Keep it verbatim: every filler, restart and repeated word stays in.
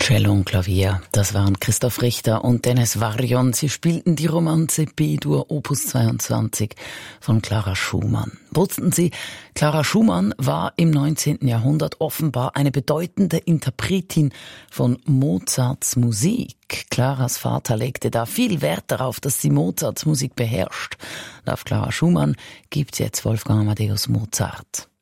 Cello und Klavier, das waren Christoph Richter und Dennis Varion. Sie spielten die Romanze B-Dur Opus zweiundzwanzig von Clara Schumann. Wussten Sie, Clara Schumann war im neunzehnten Jahrhundert offenbar eine bedeutende Interpretin von Mozarts Musik. Claras Vater legte da viel Wert darauf, dass sie Mozarts Musik beherrscht. Und auf Clara Schumann gibt's jetzt Wolfgang Amadeus Mozart.